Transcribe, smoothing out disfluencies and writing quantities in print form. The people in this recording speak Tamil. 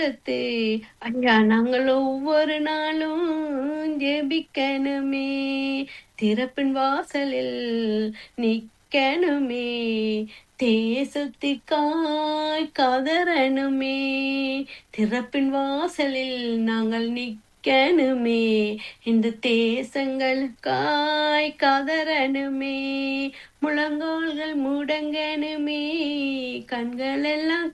தே ஐயா நாங்கள் ஒவ்வொரு நாளும் ஜெபிக்கணுமே, திறப்பின் வாசலில் நிக்கணுமே, தேசத்திற்காய் கதறணுமே, திறப்பின் வாசலில் நாங்கள் நிக்கணுமே, இந்த தேசங்களுக்காய் கதறணுமே, முழங்கோல்கள் முடங்கணுமே, கண்கள் எல்லாம்